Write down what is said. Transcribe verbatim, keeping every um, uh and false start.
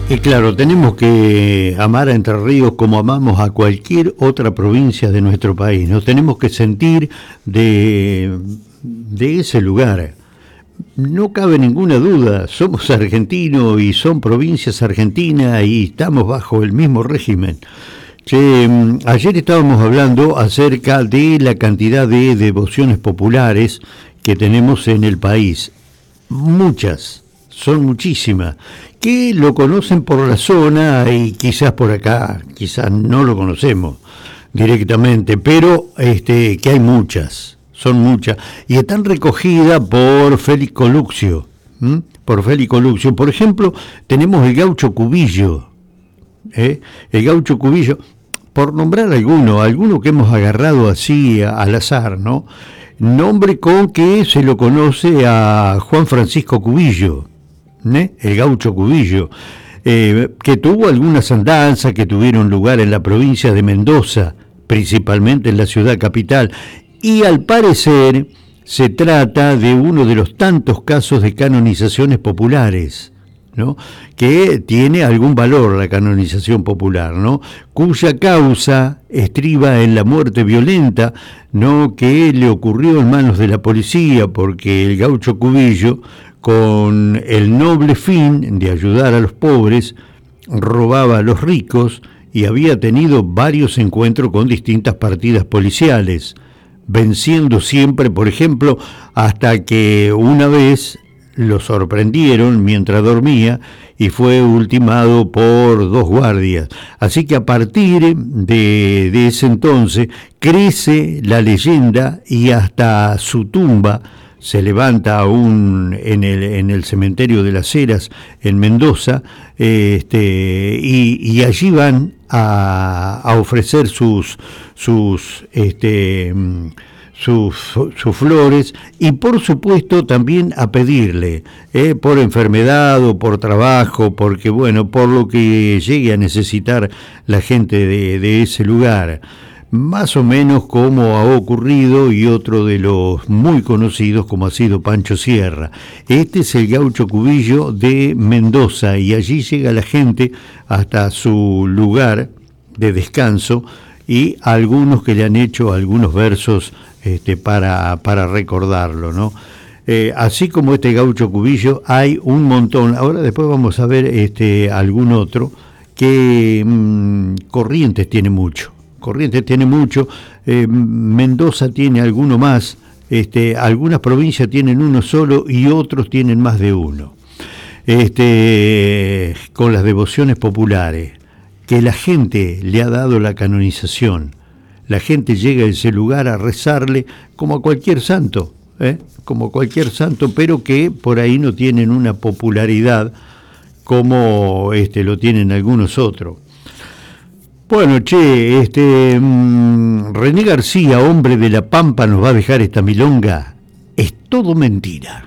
Y claro, tenemos que amar a Entre Ríos como amamos a cualquier otra provincia de nuestro país. Nos tenemos que sentir de, de ese lugar. No cabe ninguna duda, somos argentinos y son provincias argentinas y estamos bajo el mismo régimen. Che, ayer estábamos hablando acerca de la cantidad de devociones populares que tenemos en el país. Muchas, son muchísimas, que lo conocen por la zona y quizás por acá, quizás no lo conocemos directamente, pero este, que hay muchas, son muchas, y están recogidas por Félix Coluccio, ¿m? por Félix Coluccio. Por ejemplo, tenemos el gaucho Cubillo, ¿eh? el gaucho Cubillo, por nombrar alguno, alguno que hemos agarrado así al azar, ¿no? Nombre con que se lo conoce a Juan Francisco Cubillo, ¿eh? el gaucho Cubillo, eh, que tuvo algunas andanzas que tuvieron lugar en la provincia de Mendoza, principalmente en la ciudad capital, y al parecer se trata de uno de los tantos casos de canonizaciones populares, ¿no? que tiene algún valor la canonización popular, ¿no? cuya causa estriba en la muerte violenta, ¿no? que le ocurrió en manos de la policía, porque el gaucho Cubillo, con el noble fin de ayudar a los pobres, robaba a los ricos y había tenido varios encuentros con distintas partidas policiales, venciendo siempre, por ejemplo, hasta que una vez lo sorprendieron mientras dormía y fue ultimado por dos guardias. Así que a partir de, de ese entonces crece la leyenda y hasta su tumba se levanta aún en el, en el cementerio de las Heras en Mendoza, este, y, y allí van a, a ofrecer sus sus este Sus, sus flores y por supuesto también a pedirle, eh, por enfermedad o por trabajo, porque bueno, por lo que llegue a necesitar la gente de, de ese lugar, más o menos como ha ocurrido y otro de los muy conocidos como ha sido Pancho Sierra. Este es el gaucho Cubillo de Mendoza y allí llega la gente hasta su lugar de descanso y algunos que le han hecho algunos versos Este, para, para recordarlo, ¿no? Eh, así como este gaucho Cubillo, hay un montón. Ahora después vamos a ver este, algún otro que mmm, Corrientes tiene mucho. Corrientes tiene mucho, eh, Mendoza tiene alguno más, este, algunas provincias tienen uno solo y otros tienen más de uno. Este, con las devociones populares, que la gente le ha dado la canonización. La gente llega a ese lugar a rezarle como a cualquier santo, ¿eh? como cualquier santo, pero que por ahí no tienen una popularidad como este, lo tienen algunos otros. Bueno, che, este, mmm, René García, hombre de La Pampa, nos va a dejar esta milonga. Es todo mentira.